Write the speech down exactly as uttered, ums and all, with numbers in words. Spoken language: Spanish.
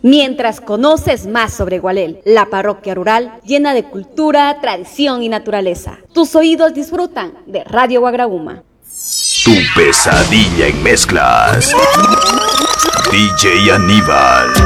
mientras conoces más sobre Gualel, la parroquia rural llena de cultura, tradición y naturaleza. Tus oídos disfrutan de Radio Guagrauma. Tu pesadilla en mezclas. D J Aníbal.